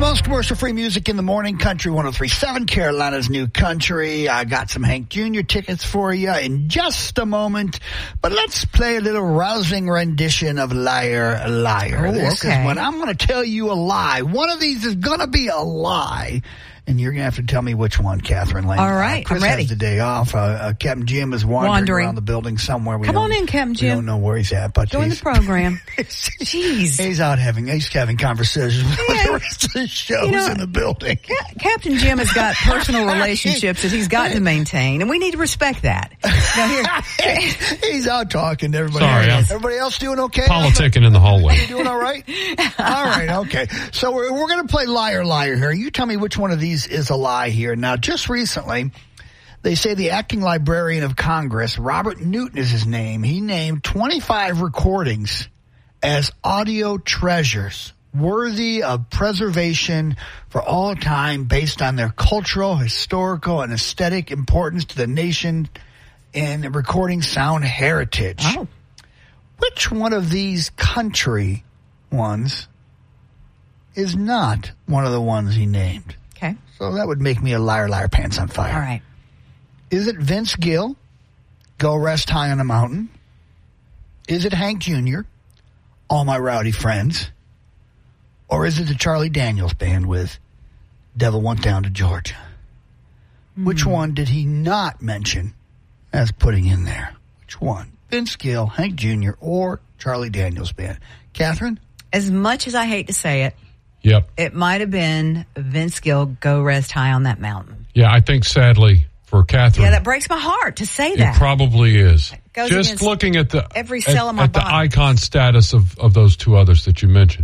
most commercial-free music in the morning. Country 103.7, Carolina's New Country. I got some Hank Jr. tickets for you in just a moment. But let's play a little rousing rendition of Liar, Liar. Oh, this okay. is when I'm going to tell you a lie. One of these is going to be a lie. And you're going to have to tell me which one, Catherine Lane. All right, Chris I'm ready. has the day off. Captain Jim is wandering around the building somewhere. Come on in, Captain Jim. We don't know where he's at, but join the program. Jeez. He's out having conversations with the rest of the shows in the building. Captain Jim has got personal relationships that he's got to maintain, and we need to respect that. Now He's out talking to everybody. Sorry, everybody else doing okay? Politicking in the hallway. You doing all right? All right, okay. So we're going to play Liar, Liar here. You tell me which one of these is a lie here. Now, just recently, they say the acting librarian of Congress, Robert Newton is his name, he named 25 recordings as audio treasures worthy of preservation for all time based on their cultural, historical, and aesthetic importance to the nation and recording sound heritage. Oh. Which one of these country ones is not one of the ones he named? Okay. So that would make me a liar, liar, pants on fire. All right. Is it Vince Gill, Go Rest High on a Mountain? Is it Hank Jr., All My Rowdy Friends? Or is it the Charlie Daniels Band with Devil Went Down to Georgia? Which one did he not mention as putting in there? Which one? Vince Gill, Hank Jr., or Charlie Daniels Band? Catherine? As much as I hate to say it, Yep. it might have been Vince Gill, Go Rest High on that Mountain. Yeah, I think sadly for Catherine. Yeah, that breaks my heart to say it that. probably is. Goes Just against looking at the every cell in my at the body. icon status of those two others that you mentioned.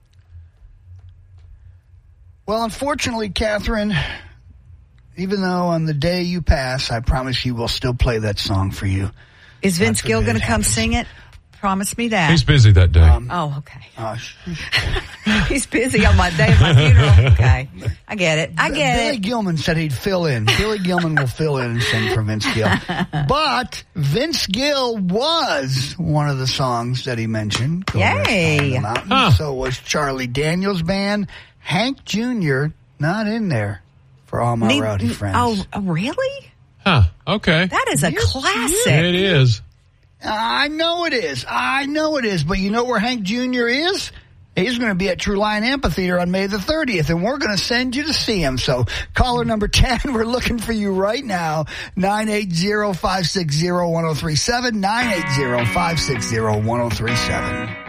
Well, unfortunately, Catherine, even though on the day you pass, I promise you we'll still play that song for you. Is Vince God Gill forbid going to it come happens. sing it? Promise me that. He's busy that day. Oh, okay. Gosh. He's busy on my day of my funeral. Okay. I get it. Billy Gilman said he'd fill in. Billy Gilman will fill in and sing for Vince Gill. But Vince Gill was one of the songs that he mentioned. Go Rest High on the Mountain. Huh. So was Charlie Daniels Band. Hank Jr. not in there for All My Rowdy Friends. Oh, really? Huh. Okay. That is a classic. It is. I know it is. But you know where Hank Jr. is? He's going to be at True Lion Amphitheater on May the 30th, and we're going to send you to see him. So caller number 10, we're looking for you right now, 980-560-1037, 980-560-1037.